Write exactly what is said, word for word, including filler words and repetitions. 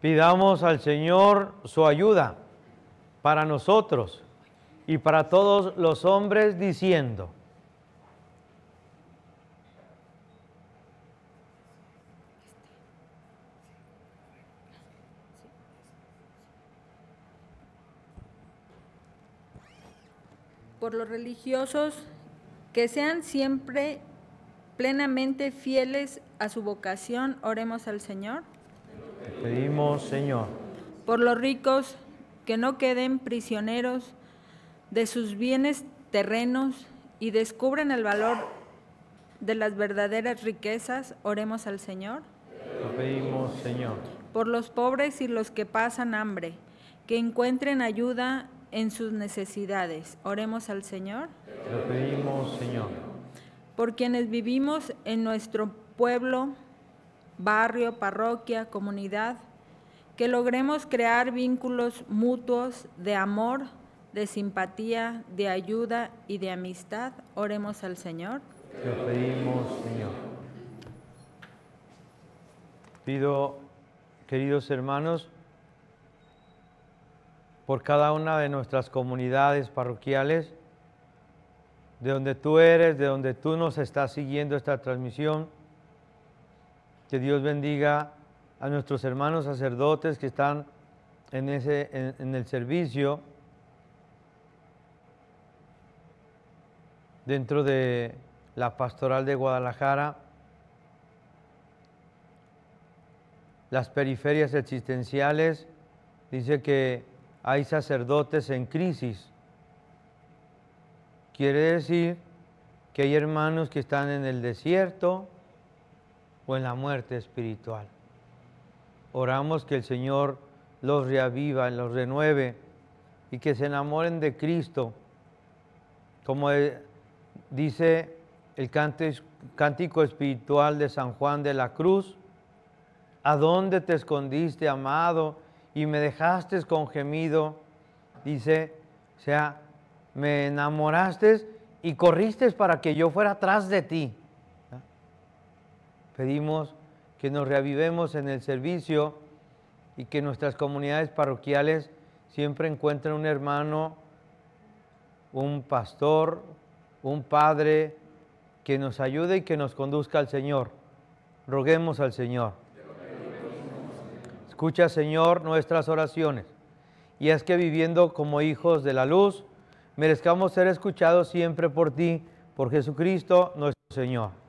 Pidamos al Señor su ayuda para nosotros y para todos los hombres, diciendo: por los religiosos, que sean siempre plenamente fieles a su vocación, oremos al Señor. Te pedimos, Señor. Por los ricos, que no queden prisioneros de sus bienes terrenos y descubran el valor de las verdaderas riquezas, oremos al Señor. Te pedimos, Señor. Por los pobres y los que pasan hambre, que encuentren ayuda en sus necesidades, oremos al Señor. Te pedimos, Señor. Por quienes vivimos en nuestro pueblo, barrio, parroquia, comunidad, que logremos crear vínculos mutuos de amor, de simpatía, de ayuda y de amistad, oremos al Señor. Te pedimos, Señor. Pido, queridos hermanos, por cada una de nuestras comunidades parroquiales, de donde tú eres, de donde tú nos estás siguiendo esta transmisión, que Dios bendiga a nuestros hermanos sacerdotes que están en, ese, en, en el servicio, dentro de la Pastoral de Guadalajara, las periferias existenciales. Dice que hay sacerdotes en crisis. Quiere decir que hay hermanos que están en el desierto o en la muerte espiritual. Oramos que el Señor los reaviva, los renueve y que se enamoren de Cristo. Como dice el cántico espiritual de San Juan de la Cruz: ¿a dónde te escondiste, amado, y me dejaste con gemido? Dice, o sea, me enamoraste y corriste para que yo fuera atrás de ti. Pedimos que nos reavivemos en el servicio y que nuestras comunidades parroquiales siempre encuentren un hermano, un pastor, un padre que nos ayude y que nos conduzca al Señor. Roguemos al Señor. Escucha, Señor, nuestras oraciones, y haz que, viviendo como hijos de la luz, merezcamos ser escuchados siempre por ti, por Jesucristo nuestro Señor.